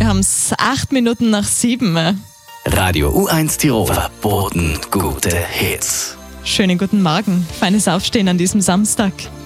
Wir haben es 7:08. Radio U1 Tirol. Verboten gute Hits. Schönen guten Morgen. Feines Aufstehen an diesem Samstag.